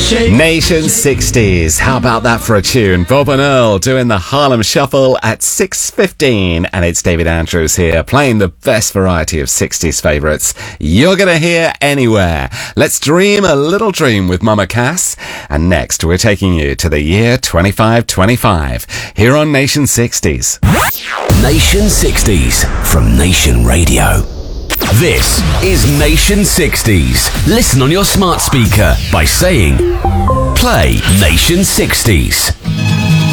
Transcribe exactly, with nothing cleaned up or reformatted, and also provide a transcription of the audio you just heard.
Nation sixties. How about that for a tune? Bob and Earl doing the Harlem Shuffle at six fifteen. And it's David Andrews here playing the best variety of sixties favourites you're going to hear anywhere. Let's dream a little dream with Mama Cass. And next, we're taking you to the year twenty-five twenty-five here on Nation sixties. Nation sixties from Nation Radio. This is Nation sixties. Listen on your smart speaker by saying, play Nation sixties.